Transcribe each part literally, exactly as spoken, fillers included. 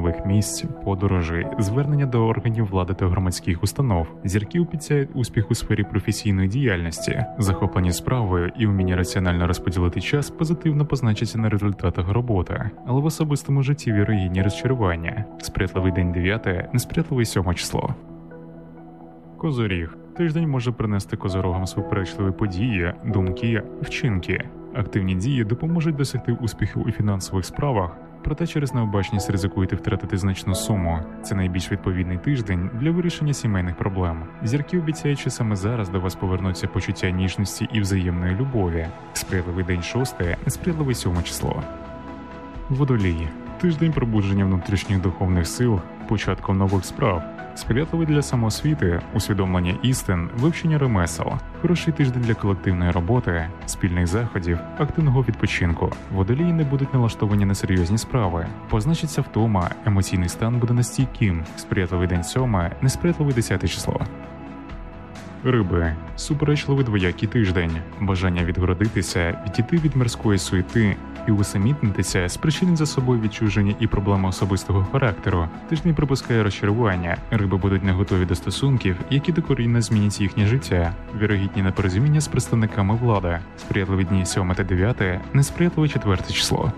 нових місць, подорожей, звернення до органів влади та громадських установ. Зірки обіцяють успіх у сфері професійної діяльності, захоплені справою і вміння раціонально розподілити час позитивно позначаться на результатах роботи, але в особистому житті вірогідні розчарування. Сприятливий день дев'яте, несприятливий сьоме число. Козоріг. Тиждень може принести козорогам суперечливі події, думки, вчинки. Активні дії допоможуть досягти успіхів у фінансових справах, проте через необачність ризикуєте втратити значну суму. Це найбільш відповідний тиждень для вирішення сімейних проблем. Зірки обіцяють, що саме зараз до вас повернуться почуття ніжності і взаємної любові. Сприятливий день шосте, несприятливий сьоме число. Водолій. Тиждень пробудження внутрішніх духовних сил, початком нових справ. Сприятливий для самоосвіти, усвідомлення істин, вивчення ремесел. Хороший тиждень для колективної роботи, спільних заходів, активного відпочинку. Водолії не будуть налаштовані на серйозні справи. Позначиться втома, емоційний стан буде нестійким. Сприятливий день сьоме, несприятливий десяте число. Риби. Суперечливий двоякий тиждень. Бажання відгородитися, відійти від мирської суєти і усамітнитися спричинить за собою відчуження і проблеми особистого характеру. Тиждень припускає розчарування. Риби будуть не готові до стосунків, які докорінно змінять їхнє життя. Вірогідні непорозуміння з представниками влади. Сприятливі дні сьоме та дев'яте, несприятливе четверте число.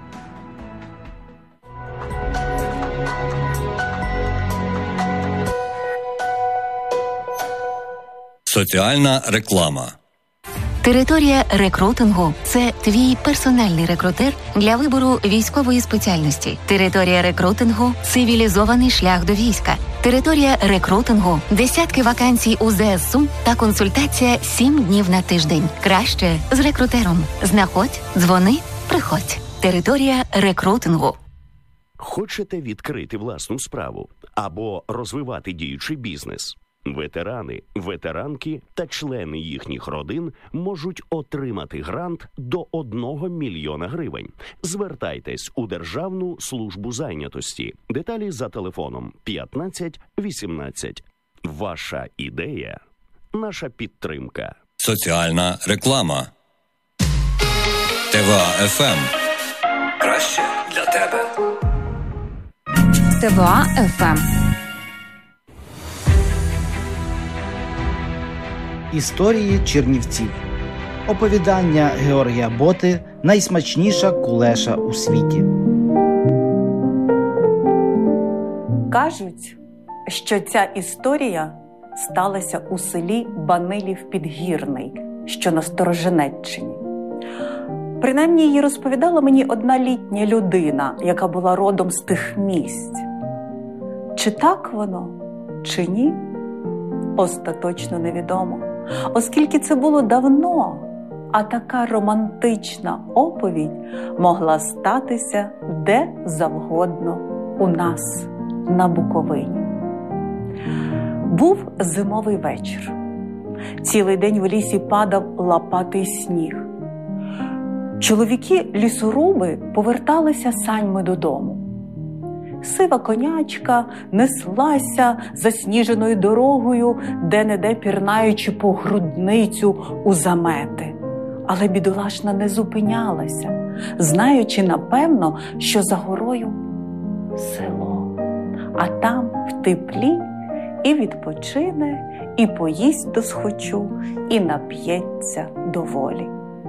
Соціальна реклама. Територія рекрутингу – це твій персональний рекрутер для вибору військової спеціальності. Територія рекрутингу – цивілізований шлях до війська. Територія рекрутингу – десятки вакансій у ЗСУ та консультація сім днів на тиждень. Краще з рекрутером. Знаходь, дзвони, приходь. Територія рекрутингу. Хочете відкрити власну справу або розвивати діючий бізнес? Ветерани, ветеранки та члени їхніх родин можуть отримати грант до одного мільйона гривень. Звертайтесь у Державну службу зайнятості. Деталі за телефоном п'ятнадцять вісімнадцять. Ваша ідея – наша підтримка. Соціальна реклама. ТВА еф ем. Краще для тебе. ТВА еф ем. Історії Чернівців. Оповідання Георгія Боти «Найсмачніша кулеша у світі». Кажуть, що ця історія сталася у селі Банилів-Підгірний, що на Сторожинеччині. Принаймні її розповідала мені одна літня людина, яка була родом з тих місць. Чи так воно, чи ні, остаточно невідомо. Оскільки це було давно, а така романтична оповідь могла статися де завгодно у нас, на Буковині. Був зимовий вечір. Цілий день в лісі падав лопатий сніг. Чоловіки-лісоруби поверталися саньми додому. Сива конячка неслася засніженою дорогою, де-не-де пірнаючи по грудницю у замети. Але бідолашна не зупинялася, знаючи, напевно, що за горою село, а там в теплі і відпочине, і поїсть досхочу, і нап'ється доволі.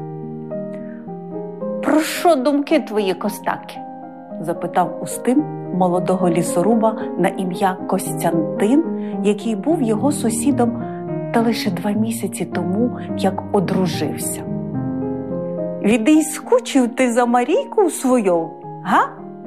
«Про що думки твої, Костаки?» – запитав Устим молодого лісоруба на ім'я Костянтин, який був його сусідом та лише два місяці тому, як одружився. «Віди скучив ти за Марійку свою, га?»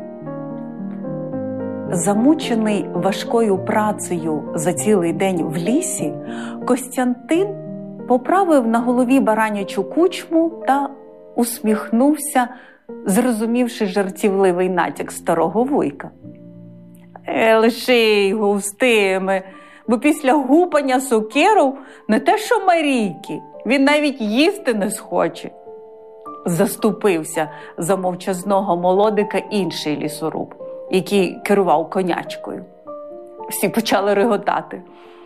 Замучений важкою працею за цілий день в лісі, Костянтин поправив на голові баранячу кучму та усміхнувся, зрозумівши жартівливий натяк старого вуйка. «Е, лиши його, Устиме, бо після гупання сокиров не те що Марійки, він навіть їсти не схоче». Заступився за мовчазного молодика інший лісоруб, який керував конячкою. Всі почали реготати.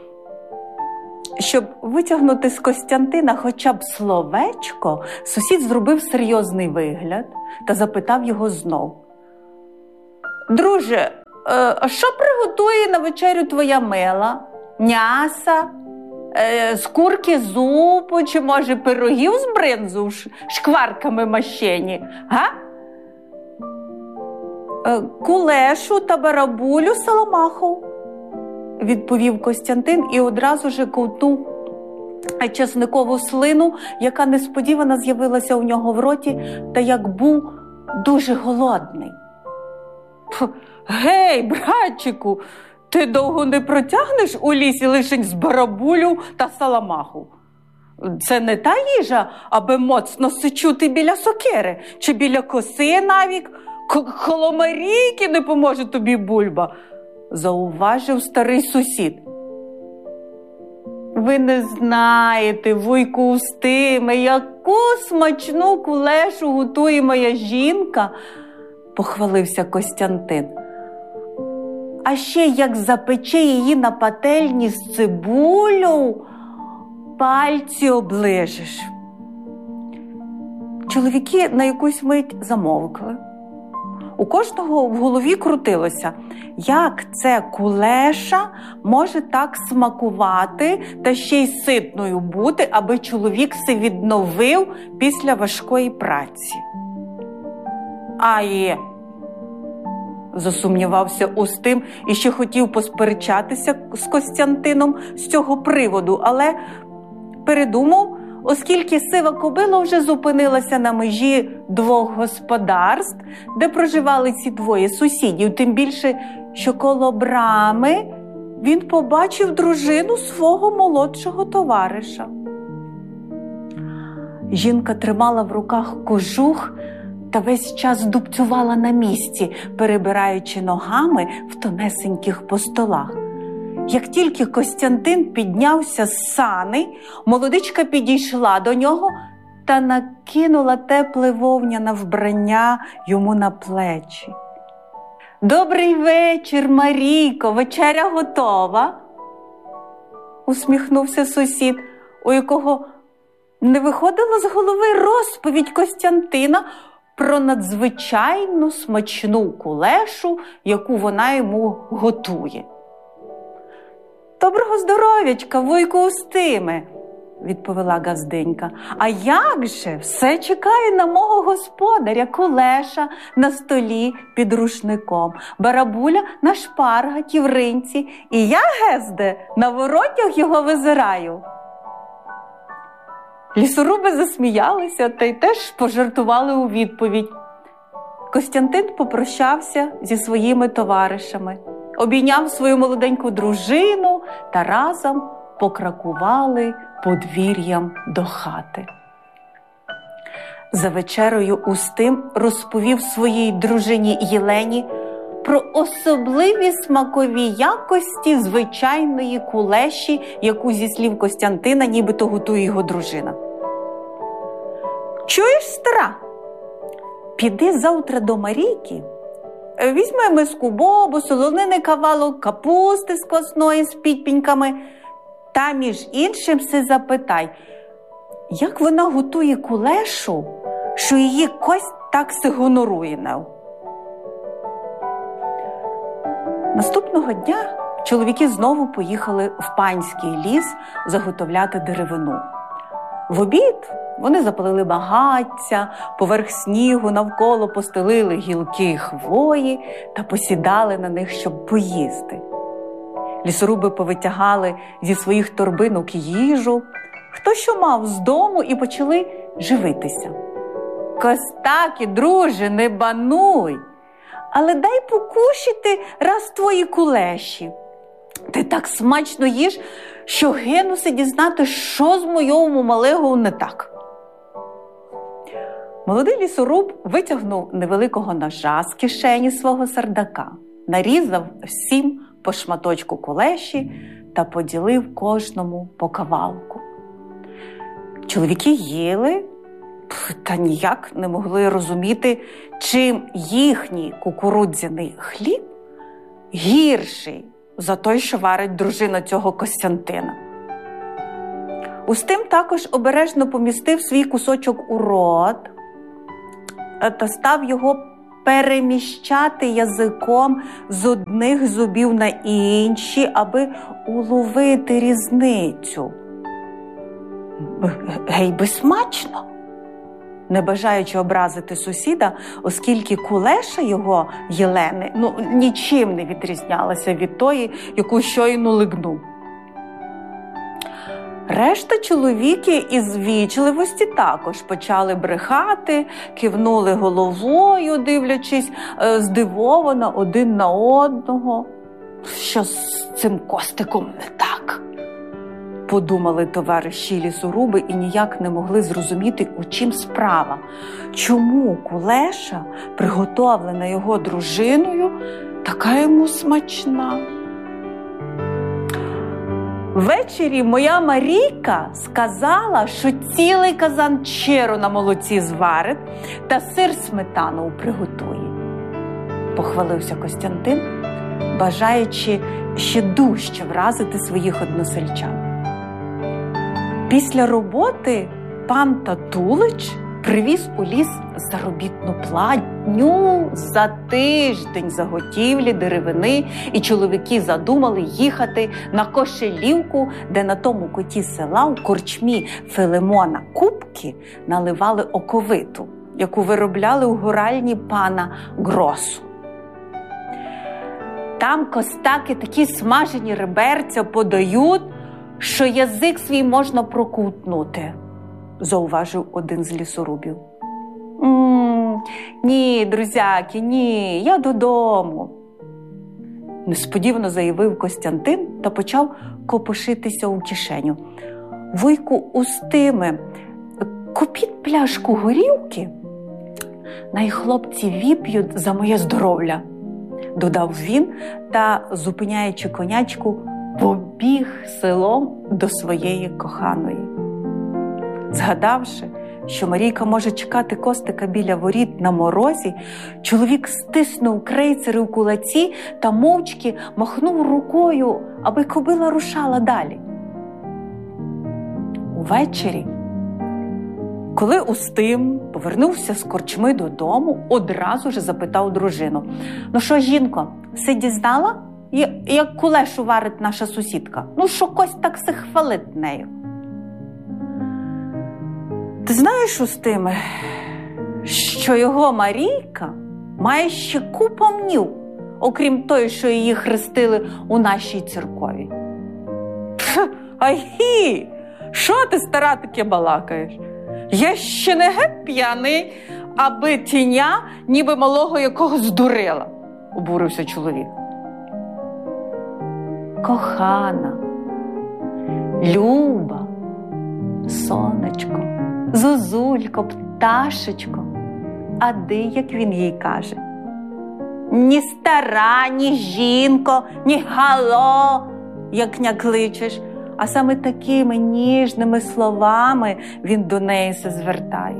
Щоб витягнути з Костянтина хоча б словечко, сусід зробив серйозний вигляд та запитав його знов. «Друже, а що приготує на вечерю твоя мила? М'яса? Е, з курки зупу, чи, може, пирогів з бринзу шкварками мащені? Га? Е, кулешу та барабулю саламаху, відповів Костянтин і одразу же ковтнув чесникову слину, яка несподівано з'явилася у нього в роті, та як був дуже голодний. Гей, братчику, ти довго не протягнеш у лісі лишень з барабулю та саламаху? Це не та їжа, аби моцно сичути біля сокири, чи біля коси навік, коло Марійки не поможе тобі бульба, зауважив старий сусід. Ви не знаєте, вуйку Устиме, яку смачну кулешу готує моя жінка, похвалився Костянтин. А ще як запече її на пательні з цибулю, пальці оближеш. Чоловіки на якусь мить замовкли. У кожного в голові крутилося, як це кулеша може так смакувати та ще й ситною бути, аби чоловік се відновив після важкої праці. А є, засумнівався Устим і ще хотів посперечатися з Костянтином з цього приводу, але передумав, оскільки сива кобила вже зупинилася на межі двох господарств, де проживали ці двоє сусідів, тим більше, що коло брами він побачив дружину свого молодшого товариша. Жінка тримала в руках кожух та весь час дубцювала на місці, перебираючи ногами в тонесеньких постолах. Як тільки Костянтин піднявся з сани, молодичка підійшла до нього та накинула тепле вовняне вбрання йому на плечі. «Добрий вечір, Марійко, вечеря готова?» усміхнувся сусід, у якого не виходила з голови розповідь Костянтина про надзвичайну смачну кулешу, яку вона йому готує. «Доброго здоров'ячка, вуйку Устиме!» – відповіла Газденька. «А як же? Все чекає на мого господаря, кулеша на столі під рушником, барабуля на шпаргаті в ринці, і я, Гезде, на воротях його визираю». Лісоруби засміялися та й теж пожартували у відповідь. Костянтин попрощався зі своїми товаришами, обійняв свою молоденьку дружину та разом покракували подвір'ям до хати. За вечерою Устим розповів своїй дружині Єлені про особливі смакові якості звичайної кулеші, яку, зі слів Костянтина, нібито готує його дружина. «Чуєш, стара? Піди завтра до Марійки, візьми миску бобу, солонини кавалок, капусти з квасної з підпіньками та, між іншим, се запитай, як вона готує кулешу, що її кость так се гонорує нев». Наступного дня чоловіки знову поїхали в панський ліс заготовляти деревину. В обід вони запалили багаття, поверх снігу навколо постелили гілки хвої та посідали на них, щоб поїсти. Лісоруби повитягали зі своїх торбинок їжу, хто що мав з дому, і почали живитися. «Костаки, друже, не бануй, але дай покушати раз твої кулеші. Ти так смачно їш, що гинуся дізнати, що з моєму малого не так». Молодий лісоруб витягнув невеликого ножа з кишені свого сердака, нарізав всім по шматочку кулеші та поділив кожному по кавалку. Чоловіки їли та ніяк не могли розуміти, чим їхній кукурудзяний хліб гірший за той, що варить дружина цього Костянтина. Устим також обережно помістив свій кусочок у рот та став його переміщати язиком з одних зубів на інші, аби уловити різницю. Гей, би смачно! Не бажаючи образити сусіда, оскільки кулеша його, Єлени, ну, нічим не відрізнялася від тої, яку щойно лигнув. Решта чоловіки із вічливості також почали брехати, кивнули головою, дивлячись е, здивовано один на одного. Що з цим Костиком не так? Подумали товариші лісоруби і ніяк не могли зрозуміти, у чим справа. Чому кулеша, приготовлена його дружиною, така йому смачна? Ввечері моя Марійка сказала, що цілий казан черу на молоці зварить та сир сметану приготує. Похвалився Костянтин, бажаючи ще дужче вразити своїх односельчан. Після роботи пан Татулич привіз у ліс заробітну платню за тиждень заготівлі деревини, і чоловіки задумали їхати на Кошелівку, де на тому куті села у корчмі Филимона Купки наливали оковиту, яку виробляли у гуральні пана Гросу. Там костаки такі смажені реберця подають, що язик свій можна проковтнути, зауважив один з лісорубів. «М-м, ні, друзяки, ні, я додому», несподівано заявив Костянтин та почав копошитися у кишеню. «Вуйку Устиме, купіть пляшку горілки, най хлопці віп'ють за моє здоров'я», додав він та, зупиняючи конячку, побіг селом до своєї коханої. Згадавши, що Марійка може чекати Костика біля воріт на морозі, чоловік стиснув крейцери у кулаці та мовчки махнув рукою, аби кобила рушала далі. Увечері, коли Устим повернувся з корчми додому, одразу ж запитав дружину: «Ну що, жінко, си дізнала, як кулешу варить наша сусідка? Ну, що Кость так се хвалить нею?» «Ти знаєш, Устиме, що його Марійка має ще купу мнів, окрім той, що її хрестили у нашій церкові?» «Пф, ай-гі, що ти, стара, таке балакаєш? Я ще не геть п'яний, аби тіня ніби малого якого здурила», – обурився чоловік. «Кохана, Люба, сонечко, зозулько, пташечко», а де, як він їй каже? «Ні стара, ні жінко, ні гало, як ня кличеш», а саме такими ніжними словами він до неї се звертає.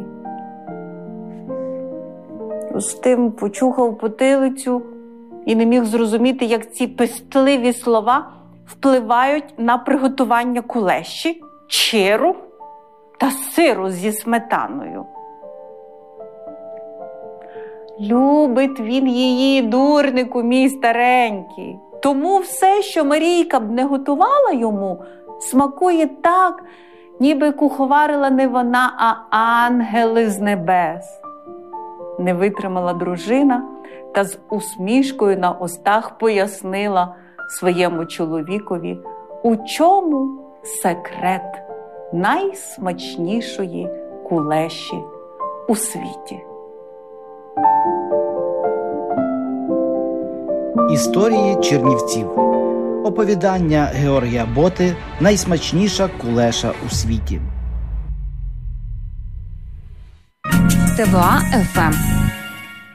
Устим почухав потилицю і не міг зрозуміти, як ці пестливі слова впливають на приготування кулеші, черу та сиру зі сметаною. Любить він її, дурнику мій старенький. Тому все, що Марійка б не готувала йому, смакує так, ніби куховарила не вона, а ангели з небес. Не витримала дружина та з усмішкою на устах пояснила своєму чоловікові, у чому секрет найсмачнішої кулеші у світі. Історії Чернівців. Оповідання Георгія Боти «Найсмачніша кулеша у світі». ТВА еф ем